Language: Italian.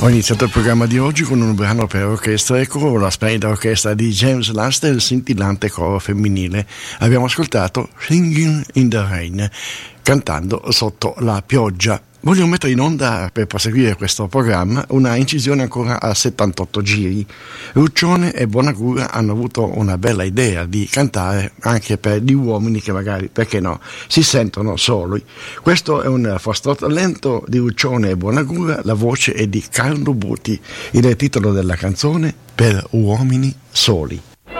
Ho iniziato il programma di oggi con un brano per orchestra e coro, la splendida orchestra di James Last e il scintillante coro femminile. Abbiamo ascoltato Singing in the Rain, cantando sotto la pioggia. Voglio mettere in onda, per proseguire questo programma, una incisione ancora a 78 giri. Ruccione e Bonacura hanno avuto una bella idea di cantare anche per gli uomini che magari, perché no, si sentono soli. Questo è un foxtrot lento di Ruccione e Bonacura, la voce è di Carlo Buti, il titolo della canzone Per uomini soli.